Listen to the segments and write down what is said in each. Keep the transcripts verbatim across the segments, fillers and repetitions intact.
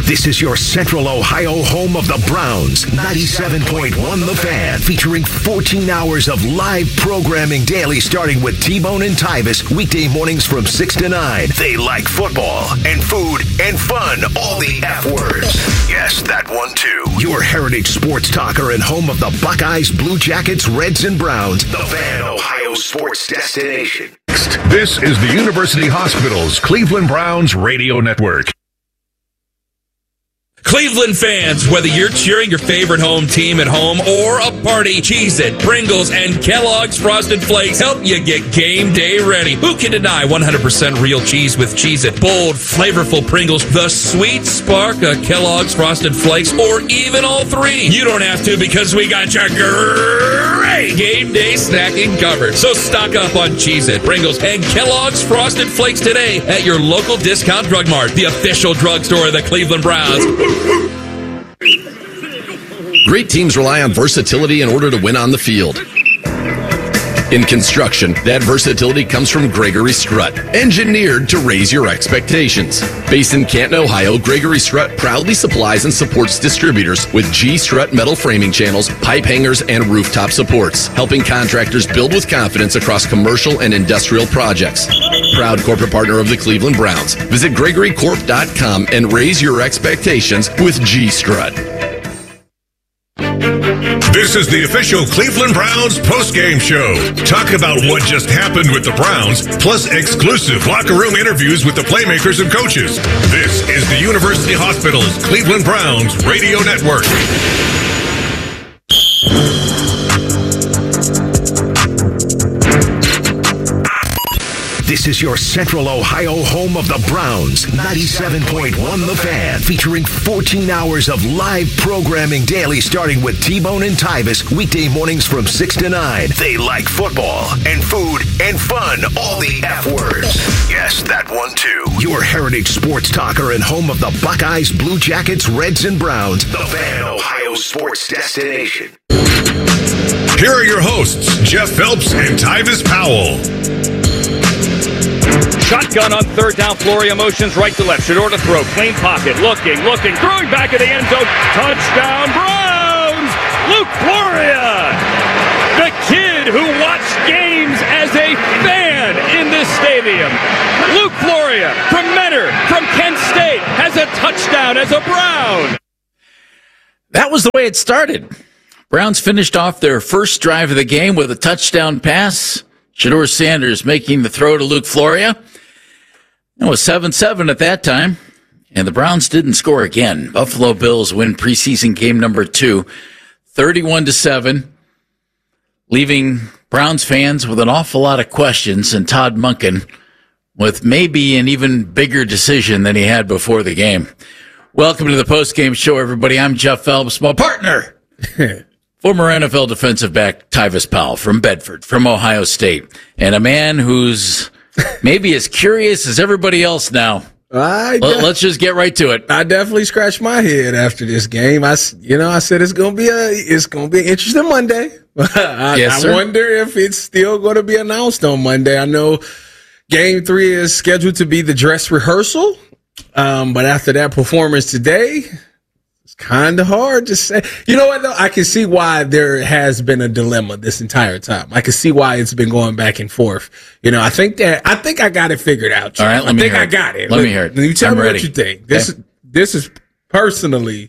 This is your Central Ohio home of the Browns. ninety-seven point one The Fan, featuring fourteen hours of live programming daily, starting with T-Bone and Tyvis, weekday mornings from six to nine. They like football and food and fun, all the F words. Yes, that one too. Your heritage sports talker and home of the Buckeyes, Blue Jackets, Reds, and Browns. The Fan, Ohio's sports destination. This is the University Hospital's Cleveland Browns Radio Network. Cleveland fans, whether you're cheering your favorite home team at home or a party, Cheez-It, Pringles, and Kellogg's Frosted Flakes help you get game day ready. Who can deny one hundred percent real cheese with Cheez-It? Bold, flavorful Pringles, the sweet spark of Kellogg's Frosted Flakes, or even all three. You don't have to, because we got your great game day snacking covered. So stock up on Cheez-It, Pringles, and Kellogg's Frosted Flakes today at your local discount drug mart, the official drugstore of the Cleveland Browns. Great teams rely on versatility in order to win on the field. In construction, that versatility comes from Gregory Strut, engineered to raise your expectations. Based in Canton, Ohio, Gregory Strut proudly supplies and supports distributors with G Strut metal framing channels, pipe hangers, and rooftop supports, helping contractors build with confidence across commercial and industrial projects. Proud corporate partner of the Cleveland Browns. Visit gregory corp dot com and raise your expectations with G Strut. This is the official Cleveland Browns postgame show. Talk about what just happened with the Browns, plus exclusive locker room interviews with the playmakers and coaches. This is the University Hospital's Cleveland Browns Radio Network. This is your Central Ohio home of the Browns. ninety-seven point one The Fan, featuring fourteen hours of live programming daily, starting with T-Bone and Tyvis, weekday mornings from six to nine. They like football and food and fun, all the F words. Yes, that one too. Your heritage sports talker and home of the Buckeyes, Blue Jackets, Reds, and Browns. The Fan, Ohio's sports destination. Here are your hosts, Jeff Phelps and Tyvis Powell. Shotgun on third down. Floria motions right to left. Shador to throw. Clean pocket. Looking, looking. Throwing back at the end zone. Touchdown, Browns! Luke Floria! The kid who watched games as a fan in this stadium. Luke Floria from Mentor, from Kent State, has a touchdown as a Brown. That was the way it started. Browns finished off their first drive of the game with a touchdown pass. Shador Sanders making the throw to Luke Floria. It was seven seven at that time, and the Browns didn't score again. Buffalo Bills win preseason game number two, thirty-one to seven, leaving Browns fans with an awful lot of questions, and Todd Monken with maybe an even bigger decision than he had before the game. Welcome to the postgame show, everybody. I'm Jeff Phelps, my partner. Former N F L defensive back Tyvis Powell from Bedford, from Ohio State, and a man who's maybe as curious as everybody else now. I Well, let's just get right to it. I definitely scratched my head after this game. I, s- you know, I said it's gonna be a, it's gonna be an interesting Monday. I, Yes, I sir. wonder if it's still going to be announced on Monday. I know Game Three is scheduled to be the dress rehearsal, um, but after that performance today, it's kind of hard to say. You know what, though? I can see why there has been a dilemma this entire time. I can see why it's been going back and forth. You know, I think that I think I got it figured out. All right, let I me think hear I it. got it. Let me hear it. You tell I'm me ready. what you think. This Okay. this is personally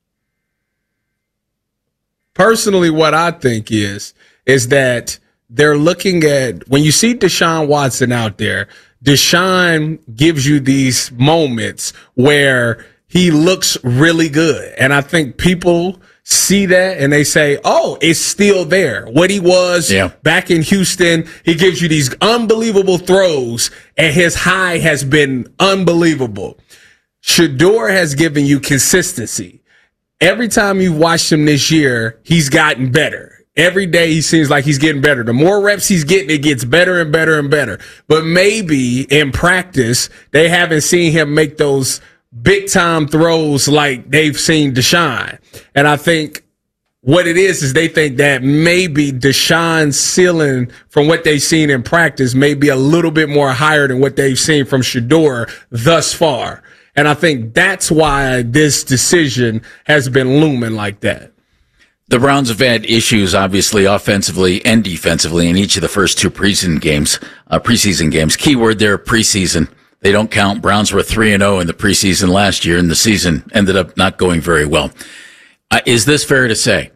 personally what I think is is that they're looking at, when you see Deshaun Watson out there, Deshaun gives you these moments where he looks really good. And I think people see that and they say, oh, it's still there. What he was Yeah. back in Houston, he gives you these unbelievable throws, and his high has been unbelievable. Shador has given you consistency. Every time you watched him this year, he's gotten better. Every day he seems like he's getting better. The more reps he's getting, it gets better and better and better. But maybe in practice, they haven't seen him make those big time throws like they've seen Deshaun. And I think what it is, is they think that maybe Deshaun's ceiling from what they've seen in practice may be a little bit more higher than what they've seen from Shador thus far. And I think that's why this decision has been looming like that. The Browns have had issues, obviously, offensively and defensively in each of the first two preseason games. Uh, preseason games. Keyword there, preseason. They don't count. Browns were three and oh in the preseason last year, and the season ended up not going very well. Uh, is this fair to say?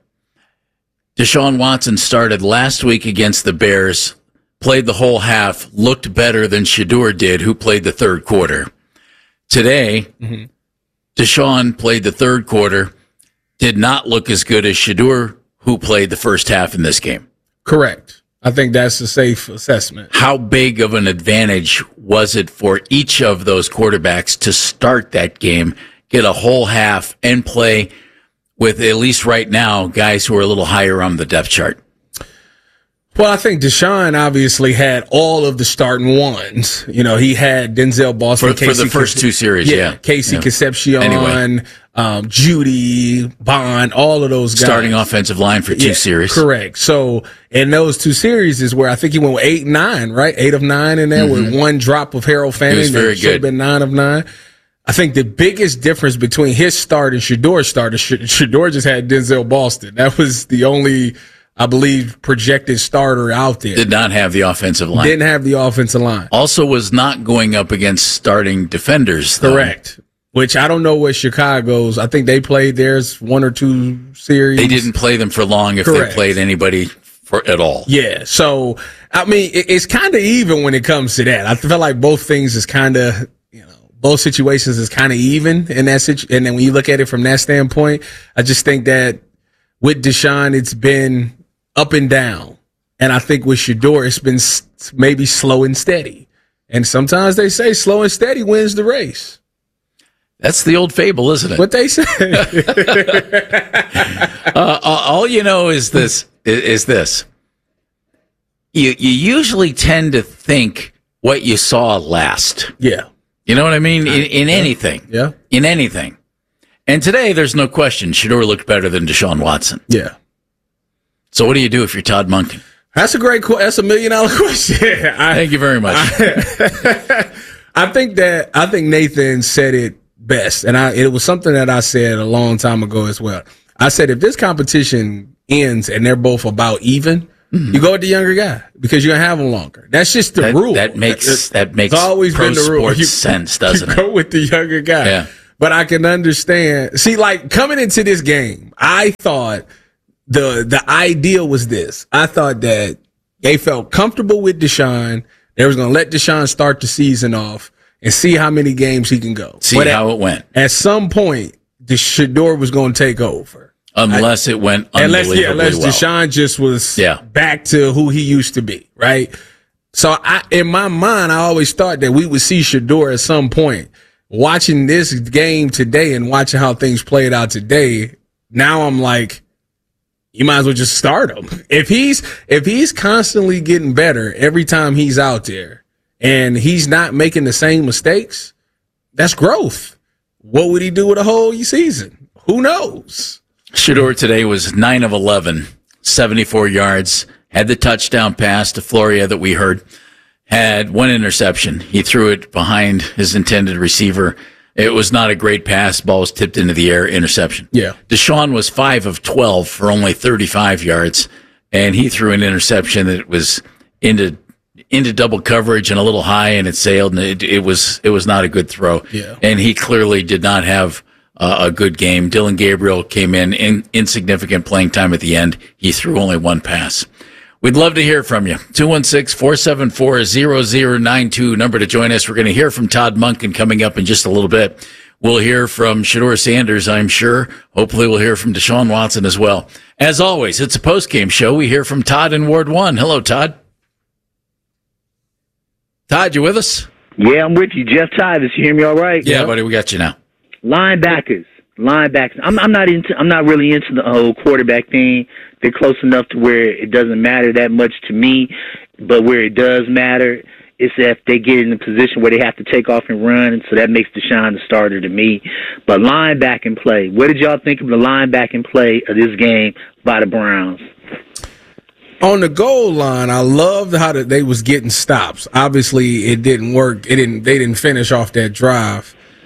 Deshaun Watson started last week against the Bears, played the whole half, looked better than Shedeur did, who played the third quarter. Today, mm-hmm. Deshaun played the third quarter, did not look as good as Shedeur, who played the first half in this game. Correct. I think that's a safe assessment. How big of an advantage was it for each of those quarterbacks to start that game, get a whole half, and play with, at least right now, guys who are a little higher on the depth chart? Well, I think Deshaun obviously had all of the starting ones. You know, he had Denzel Boston. For, for the first two series, yeah. yeah. Casey yeah. Concepcion, anyway. um, Judy, Bond, all of those guys. Starting offensive line for two yeah, series. Correct. So, in those two series is where I think he went with eight and nine, right? Eight of nine in there mm-hmm. with one drop of Harold Fanning. He was very should have been nine of nine. I think the biggest difference between his start and Shedeur's start is Shedeur just had Denzel Boston. That was the only, I believe, projected starter out there. Did not have the offensive line. Didn't have the offensive line. Also was not going up against starting defenders, though. Correct. Which I don't know what Chicago's. I think they played theirs one or two series. They didn't play them for long if Correct. They played anybody for at all. Yeah. So, I mean, it, it's kind of even when it comes to that. I feel like both things is kind of, you know, both situations is kind of even in that situation. And then when you look at it from that standpoint, I just think that with Deshaun, it's been up and down. And I think with Shedeur, it's been maybe slow and steady. And sometimes they say slow and steady wins the race. That's the old fable, isn't it? What they say. uh, all you know is this, is this. You, you usually tend to think what you saw last. Yeah. You know what I mean? In, in anything. Yeah. In anything. And today, there's no question, Shedeur looked better than Deshaun Watson. Yeah. So what do you do if you're Todd Monken? That's a great question. That's a million dollar question. I, Thank you very much. I, I think that, I think Nathan said it best. And I, it was something that I said a long time ago as well. I said, if this competition ends and they're both about even, mm-hmm. you go with the younger guy because you're going to have them longer. That's just the that, rule. That makes, that, that makes it's always pro been the rule. sports You, sense, doesn't you it? Go with the younger guy. Yeah. But I can understand. See, like coming into this game, I thought the, the idea was this. I thought that they felt comfortable with Deshaun. They was going to let Deshaun start the season off and see how many games he can go. See but how at, it went. At some point, the Shedeur was going to take over. Unless I, it went unbelievably unless, yeah, unless well. Deshaun just was yeah. back to who he used to be, right? So I, in my mind, I always thought that we would see Shedeur at some point. Watching this game today and watching how things played out today, now I'm like, you might as well just start him. If he's if he's constantly getting better every time he's out there and he's not making the same mistakes, that's growth. What would he do with a whole season? Who knows? Shedeur today was nine of eleven, seventy-four yards, had the touchdown pass to Floria that we heard, had one interception. He threw it behind his intended receiver. It was not a great pass. Ball was tipped into the air, interception. Yeah. Deshaun was five of twelve for only thirty-five yards, and he threw an interception that was into into double coverage and a little high, and it sailed, and it, it was it was not a good throw. Yeah. And he clearly did not have uh, a good game. Dylan Gabriel came in, in insignificant playing time at the end. He threw only one pass. We'd love to hear from you. two one six, four seven four, zero zero nine two, number to join us. We're going to hear from Todd Monken coming up in just a little bit. We'll hear from Shedeur Sanders, I'm sure. Hopefully we'll hear from Deshaun Watson as well. As always, it's a post-game show. We hear from Todd in Ward one. Hello, Todd. Todd, you with us? Yeah, I'm with you. Jeff Tyvis, you hear me all right? Yeah, buddy, we got you now. Linebackers. Linebackers. I'm, I'm not into. I'm not really into the whole quarterback thing. They're close enough to where it doesn't matter that much to me, but where it does matter is if they get in a position where they have to take off and run, and so that makes Deshaun the starter to me. But linebacking play. What did y'all think of the linebacking play of this game by the Browns? On the goal line, I loved how they was getting stops. Obviously, it didn't work. It didn't. They didn't finish off that drive.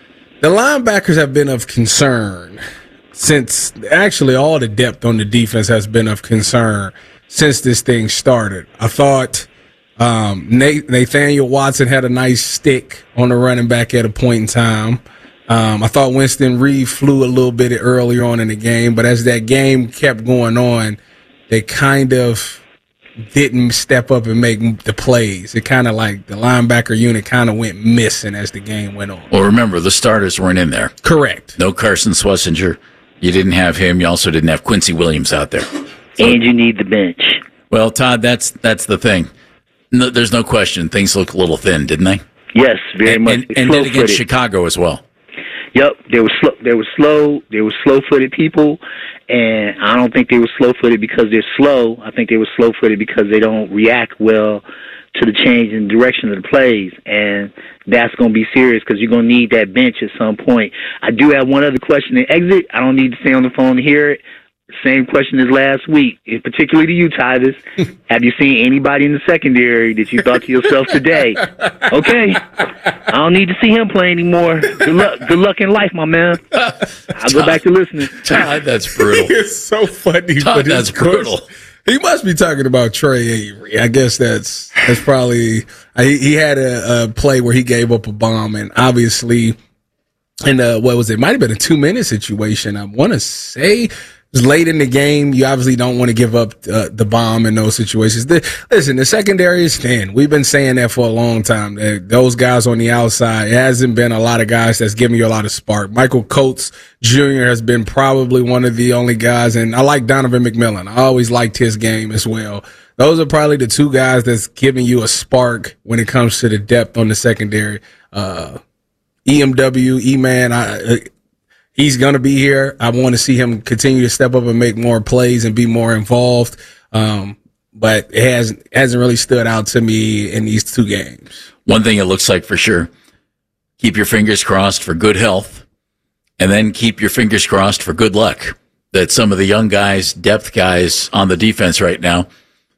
The linebackers have been of concern since actually all the depth on the defense has been of concern since this thing started. I thought um, Nathaniel Watson had a nice stick on the running back at a point in time. Um, I thought Winston Reed flew a little bit earlier on in the game, but as that game kept going on, they kind of didn't step up and make the plays. It kind of like the linebacker unit kind of went missing as the game went on. Well, remember, the starters weren't in there. Correct. No Carson Schlesinger. You didn't have him. You also didn't have Quincy Williams out there. So, and you need the bench. Well, Todd, that's that's the thing. No, there's no question. Things look a little thin, didn't they? Yes, very and, much. And, and did against Chicago as well. Yep, they were slow. They were slow. They were slow-footed people, and I don't think they were slow-footed because they're slow. I think they were slow-footed because they don't react well to the change in direction of the plays, and that's going to be serious because you're going to need that bench at some point. I do have one other question to exit. I don't need to stay on the phone to hear it. Same question as last week, particularly to you, Tyvis. Have you seen anybody in the secondary that you thought to yourself today, okay, I don't need to see him play anymore. Good luck, good luck in life, my man. I'll go back to listening. Todd, that's brutal. It's so funny. Todd, that's brutal. He must be talking about Trey Avery. I guess that's that's probably he, he had a, a play where he gave up a bomb, and obviously, and uh, what was it? Might have been a two minute situation. I want to say. Late in the game, you obviously don't want to give up uh, the bomb in those situations. The, listen, the secondary is thin. We've been saying that for a long time. Uh, those guys on the outside, it hasn't been a lot of guys that's giving you a lot of spark. Michael Coates Junior has been probably one of the only guys, and I like Donovan McMillan. I always liked his game as well. Those are probably the two guys that's giving you a spark when it comes to the depth on the secondary. Uh, E M W, E-Man, I... Uh, He's going to be here. I want to see him continue to step up and make more plays and be more involved. Um, but it hasn't, hasn't really stood out to me in these two games. One thing it looks like for sure, keep your fingers crossed for good health, and then keep your fingers crossed for good luck that some of the young guys, depth guys on the defense right now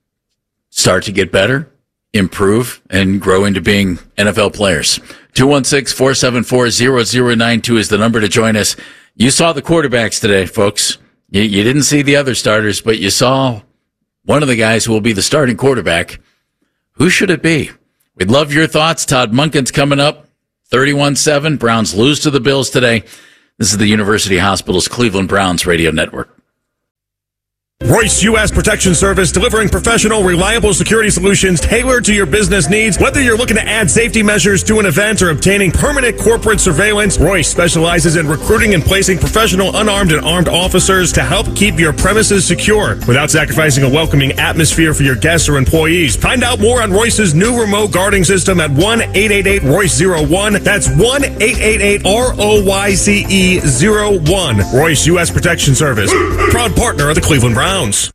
start to get better, improve, and grow into being N F L players. two one six, four seven four, zero zero nine two is the number to join us. You saw the quarterbacks today, folks. You, you didn't see the other starters, but you saw one of the guys who will be the starting quarterback. Who should it be? We'd love your thoughts. Todd Monken's coming up. thirty-one seven. Browns lose to the Bills today. This is the University Hospital's Cleveland Browns radio network. Royce U S Protection Service, delivering professional, reliable security solutions tailored to your business needs. Whether you're looking to add safety measures to an event or obtaining permanent corporate surveillance, Royce specializes in recruiting and placing professional unarmed and armed officers to help keep your premises secure without sacrificing a welcoming atmosphere for your guests or employees. Find out more on Royce's new remote guarding system at one eight eight eight Royce zero one. That's one eight eight eight R O Y C E zero one. Royce U S Protection Service, proud partner of the Cleveland Browns.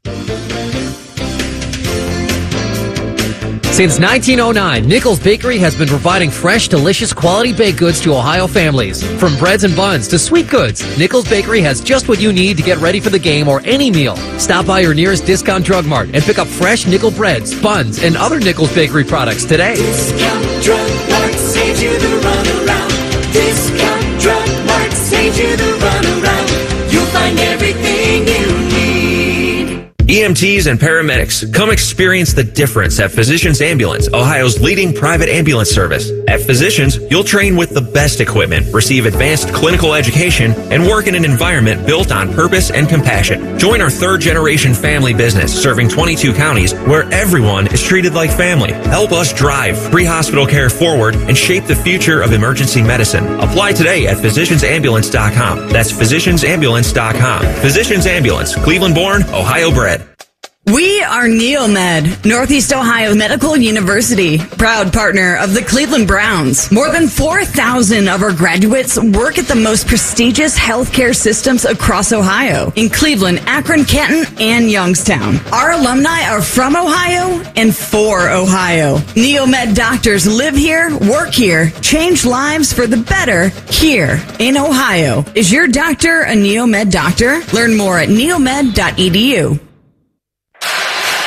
Since nineteen oh nine, Nichols Bakery has been providing fresh, delicious, quality baked goods to Ohio families. From breads and buns to sweet goods, Nichols Bakery has just what you need to get ready for the game or any meal. Stop by your nearest Discount Drug Mart and pick up fresh Nickel breads, buns, and other Nichols Bakery products today. Discount Drug Mart saves you the runaround. Discount Drug Mart saves you the runaround. You'll find everything you need. E M Ts and paramedics, come experience the difference at Physicians Ambulance, Ohio's leading private ambulance service. At Physicians, you'll train with the best equipment, receive advanced clinical education, and work in an environment built on purpose and compassion. Join our third-generation family business serving twenty-two counties where everyone is treated like family. Help us drive pre-hospital care forward and shape the future of emergency medicine. Apply today at physicians ambulance dot com. That's physicians ambulance dot com. Physicians Ambulance, Cleveland-born, Ohio-bred. We are Neomed, Northeast Ohio Medical University, proud partner of the Cleveland Browns. More than four thousand of our graduates work at the most prestigious healthcare systems across Ohio, in Cleveland, Akron, Canton, and Youngstown. Our alumni are from Ohio and for Ohio. Neomed doctors live here, work here, change lives for the better here in Ohio. Is your doctor a Neomed doctor? Learn more at neomed dot e d u.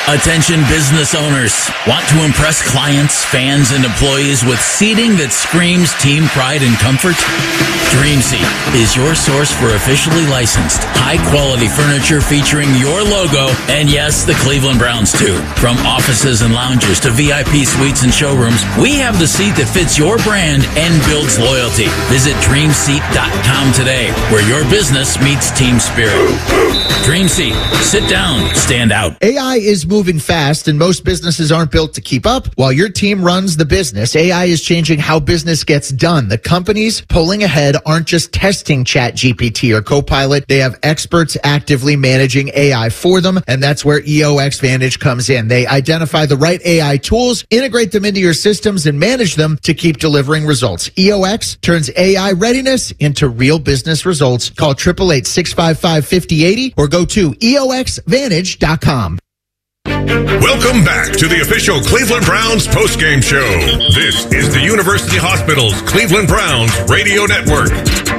Attention business owners. Want to impress clients, fans, and employees with seating that screams team pride and comfort? DreamSeat is your source for officially licensed, high-quality furniture featuring your logo, and yes, the Cleveland Browns too. From offices and lounges to V I P suites and showrooms, we have the seat that fits your brand and builds loyalty. Visit dream seat dot com today, where your business meets team spirit. DreamSeat. Sit down. Stand out. A I is moving fast, and most businesses aren't built to keep up. While your team runs the business, A I is changing how business gets done. The companies pulling ahead aren't just testing ChatGPT or Copilot. They have experts actively managing A I for them, and that's where E O X Vantage comes in. They identify the right A I tools, integrate them into your systems, and manage them to keep delivering results. E O X turns A I readiness into real business results. Call eight eight eight, six five five, five zero eight zero or go to E O X Vantage dot com. Welcome back to the official Cleveland Browns postgame show. This is the University Hospital's Cleveland Browns radio network.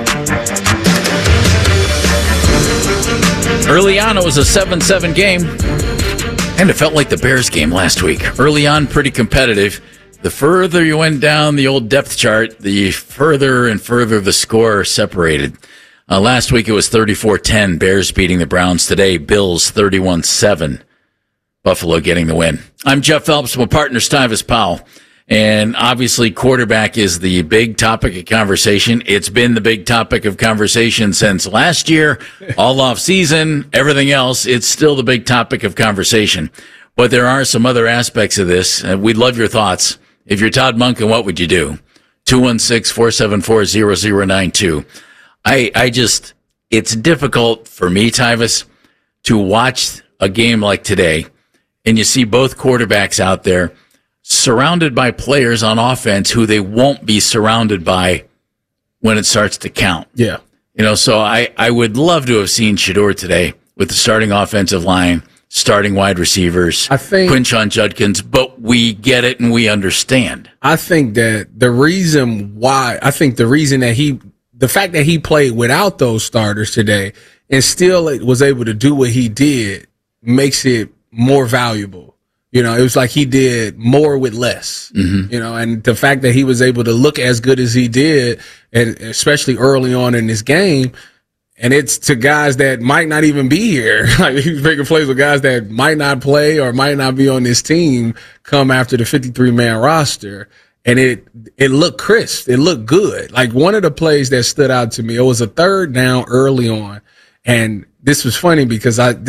Early on, it was a seven seven game, and it felt like the Bears game last week. Early on, pretty competitive. The further you went down the old depth chart, the further and further the score separated. Uh, last week, it was thirty-four ten, Bears beating the Browns. Today, Bills thirty-one seven. Buffalo getting the win. I'm Jeff Phelps, my partner Styvis Powell. And obviously, quarterback is the big topic of conversation. It's been the big topic of conversation since last year, all off season, everything else. It's still the big topic of conversation. But there are some other aspects of this. Uh, we'd love your thoughts. If you're Todd Monken, what would you do? two one six, four seven four, zero zero nine two. I, I just, it's difficult for me, Tyvis, to watch a game like today, and you see both quarterbacks out there surrounded by players on offense who they won't be surrounded by when it starts to count. Yeah. You know, so I, I would love to have seen Shedeur today with the starting offensive line, starting wide receivers, I think Quinshon Judkins, but we get it and we understand. I think that the reason why, I think the reason that he, the fact that he played without those starters today and still was able to do what he did makes it more valuable. You know, it was like he did more with less, mm-hmm. you know, and the fact that he was able to look as good as he did, and especially early on in this game, and it's to guys that might not even be here. Like, he's making plays with guys that might not play or might not be on this team come after the fifty-three man roster. And it, it looked crisp. It looked good. Like, one of the plays that stood out to me, it was a third down early on. And this was funny because I,